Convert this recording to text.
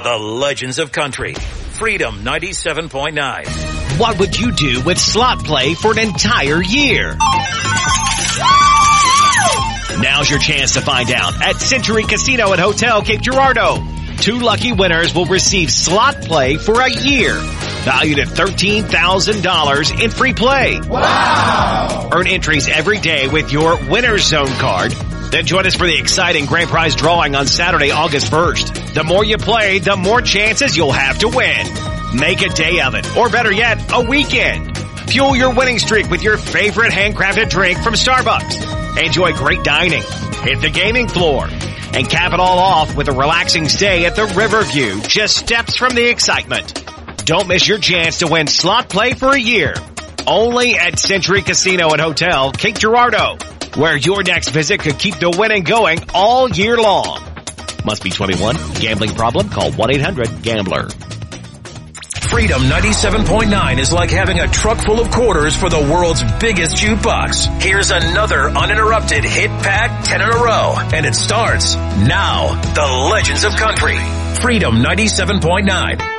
The Legends of Country. Freedom 97.9. What would you do with slot play for an entire year? Now's your chance to find out at Century Casino and Hotel Cape Girardeau. 2 lucky winners will receive slot play for a year, valued at $13,000 in free play. Wow! Earn entries every day with your Winner's Zone card. Then join us for the exciting grand prize drawing on Saturday, August 1st. The more you play, the more chances you'll have to win. Make a day of it, or better yet, a weekend. Fuel your winning streak with your favorite handcrafted drink from Starbucks. Enjoy great dining, hit the gaming floor, and cap it all off with a relaxing stay at the Riverview, just steps from the excitement. Don't miss your chance to win slot play for a year. Only at Century Casino and Hotel Cape Girardeau, where your next visit could keep the winning going all year long. Must be 21. Gambling problem? Call 1-800-GAMBLER. Freedom 97.9 is like having a truck full of quarters for the world's biggest jukebox. Here's another uninterrupted hit-packed 10 in a row. And it starts now. The Legends of Country. Freedom 97.9.